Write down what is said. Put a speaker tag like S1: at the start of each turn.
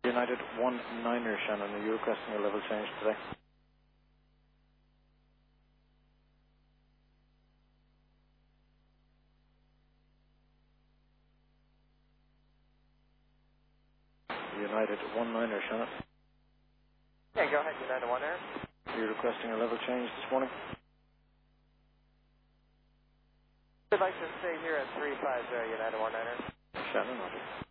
S1: United 19er, Shannon, are you requesting a level change today? United 19er, Shannon.
S2: Yeah, go ahead, United 19er.
S1: Are you requesting a level change this morning?
S2: I'd like to stay here at 350, United 19er.
S1: Shannon, okay.